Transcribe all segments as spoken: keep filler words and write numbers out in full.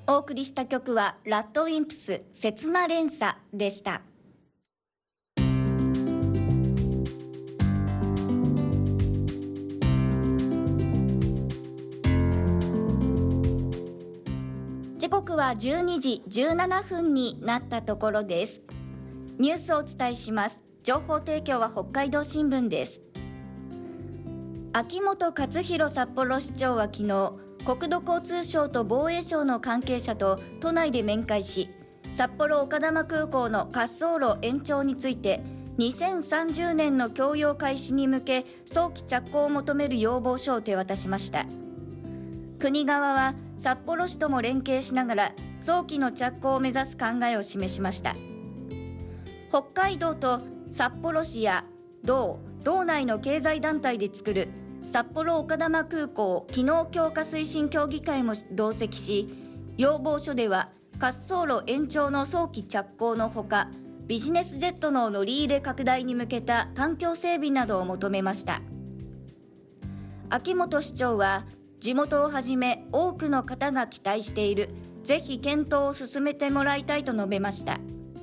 お送りした曲はラッドウィンプス切な連鎖でした。時刻はじゅうにじじゅうななふんになったところです。ニュースをお伝えします。情報提供は北海道新聞です。秋元克弘札幌市長は昨日、国土交通省と防衛省の関係者と都内で面会し、札幌丘珠空港の滑走路延長についてにせんさんじゅうねんの供用開始に向け早期着工を求める要望書を手渡しました。国側は札幌市とも連携しながら早期の着工を目指す考えを示しました。北海道と札幌市や道、道内の経済団体で作る札幌丘珠空港機能強化推進協議会も同席し、要望書では滑走路延長の早期着工のほか、ビジネスジェットの乗り入れ拡大に向けた環境整備などを求めました。秋元市長は、地元をはじめ多くの方が期待している、ぜひ検討を進めてもらいたいと述べました。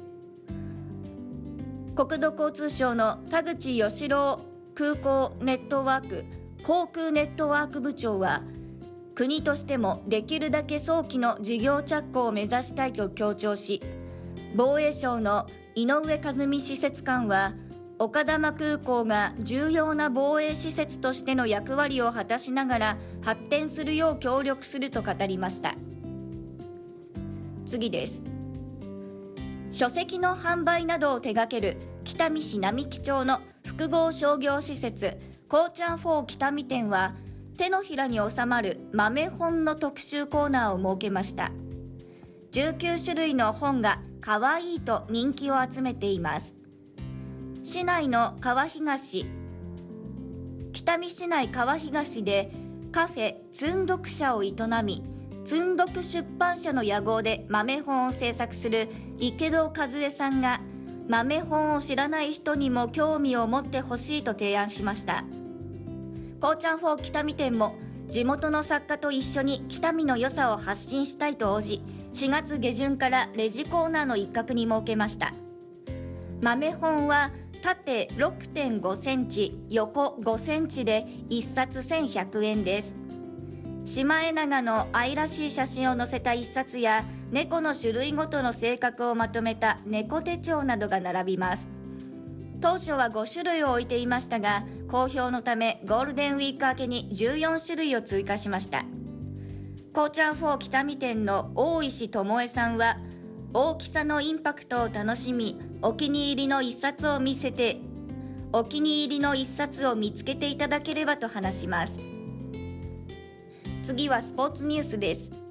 国土交通省の田口義郎空港ネットワーク航空ネットワーク部長は、国としてもできるだけ早期の事業着工を目指したいと強調し、防衛省の井上和美施設監は、丘珠空港が重要な防衛施設としての役割を果たしながら発展するよう協力すると語りました。次です。書籍の販売などを手掛ける北見市並木町の複合商業施設こうちゃんフォー北見店は、手のひらに収まる豆本の特集コーナーを設けました。じゅうきゅうしゅるいの本がかわいいと人気を集めています。市内の川東北見市内川東でカフェつんどく社を営み、つんどく出版社の屋号で豆本を制作する池戸和恵さんが、豆本を知らない人にも興味を持ってほしいと提案しました。こうちゃんフォー北見店も地元の作家と一緒に北見の良さを発信したいと応じ、しがつげじゅんからレジコーナーの一角に設けました。豆本は縦 ろくてんごセンチ、横ごセンチでいっさつせんひゃくえんです。シマエナガの愛らしい写真を載せた一冊や、猫の種類ごとの性格をまとめた猫手帳などが並びます。当初はごしゅるいを置いていましたが、好評のためゴールデンウィーク明けにじゅうよんしゅるいを追加しました。こうちゃんフォー北見店の大石智恵さんは、大きさのインパクトを楽しみ、お気に入りの一冊を見せてお気に入りの一冊を見つけていただければと話します。次はスポーツニュースです。